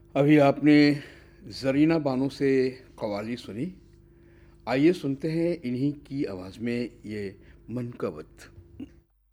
अभी आपने ज़रीना बानो से कव्वाली सुनी। आइए सुनते हैं इन्हीं की आवाज़ में ये मन का वत।